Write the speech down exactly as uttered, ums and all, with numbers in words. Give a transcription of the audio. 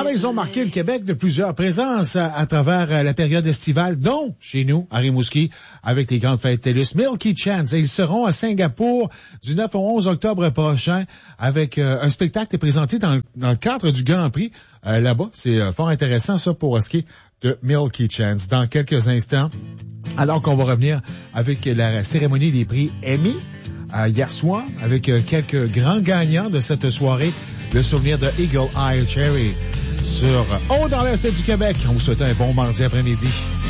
Ah, mais ils ont marqué le Québec de plusieurs présences à, à travers la période estivale, dont chez nous, à Rimouski, avec les grandes fêtes TELUS. Milky Chance, et ils seront à Singapour du neuf au onze octobre prochain avec euh, un spectacle présenté dans, dans le cadre du Grand Prix euh, là-bas. C'est euh, fort intéressant ça pour ce qui est de Milky Chance. Dans quelques instants, alors qu'on va revenir avec la cérémonie des prix Emmy euh, hier soir, avec euh, quelques grands gagnants de cette soirée, le souvenir de Eagle Eye Cherry sur Haut dans l'Est du Québec. On vous souhaite un bon mardi après-midi.